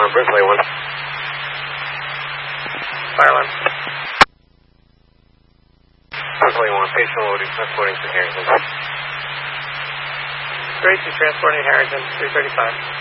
Brinkley 1. Fire line. Brinkley 1, patient loading, transporting to Harrington. Gracie transporting Harrington, 335.